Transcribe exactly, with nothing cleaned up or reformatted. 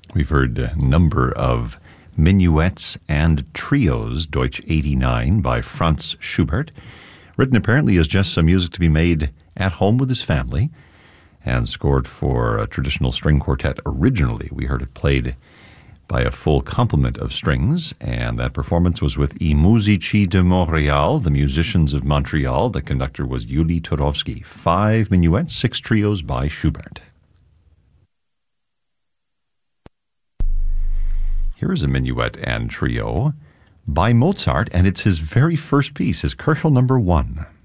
We've heard a number of minuets and trios, Deutsch eighty-nine by Franz Schubert, written apparently as just some music to be made at home with his family, and scored for a traditional string quartet originally. We heard it played by a full complement of strings, and that performance was with I Musici de Montréal, the Musicians of Montreal. The conductor was Yuli Turovsky. Five minuets, six trios by Schubert. Here is a minuet and trio by Mozart, and it's his very first piece, his Köchel number one.